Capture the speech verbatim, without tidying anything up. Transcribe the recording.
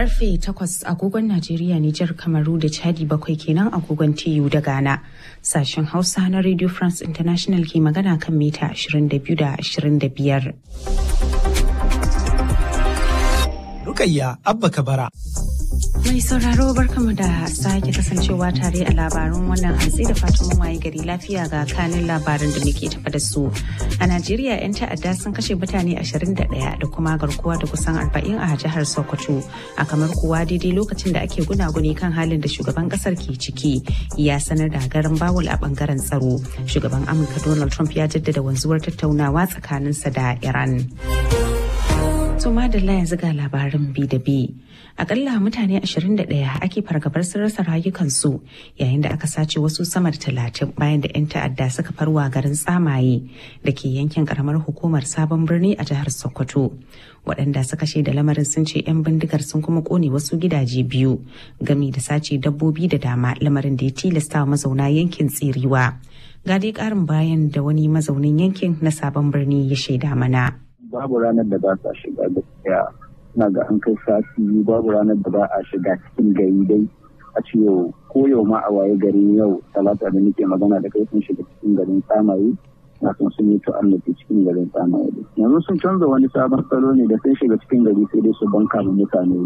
Karfe takwas agogon Najeriya, Nijar, Kamaru da Chadi, bakwai kenan agogon T U da Ghana. Sashen Hausa na Radio France International ke magana kan mita ashirin da biyu da ashirin da biyar. Rukayya Abba Kabara. Mai sauraro barkamu da sake kasancewa tare a labarun wannan hantsi da fatan mun waye gari lafiya ga kanin labaran da muke tafa da su. A Najeriya 'yan ta'adda sun kashe mutane ashirin da ɗaya da kuma garkuwa da kusan arba'in a jihar Sokoto. A kamar kuwa daidai lokacin da ake gunaguni kan halin da shugaban kasar ke ciki ya sanar da garin bawul a bangaren tsaro. Shugaban Amurka Donald Trump ya jaddada wanzuwar tattaunawa tsakaninsa da Iran. To madalla yanzu ga labarin bi da bi. Akalla mutane ashirin da ɗaya ake fargabar sun rasa rayukansu yayin da aka sace wasu sama da talatin bayan da 'yan ta'adda suka farwa garin Tsamaye da ke yankin karamar hukumar Sabon Birni a jihar Sokoto. Waɗanda suka shaida lamarin sun ce 'yan bindigar sun kuma kone wasu gidaje biyu gami da sace dabbobi da dama, lamarin da ya tilasta mazauna yankin tsirewa. Ga dai ƙarin bayan da wani mazaunin yankin na Sabon Birni ya shaida mana. Babu ranar da ba sa shiga gaskiya, na ga an kai sati babu ranar da ba a shiga cikin gari dai a ciwo ko yau ma a waye garin yau talata da nake magana da kai sun shiga cikin garin Tsamaye na sun sun yi ta'annaci cikin garin Tsamaye. Yanzu sun canza wani sabon salo ne da sun shiga cikin gari sai dai su banka mutane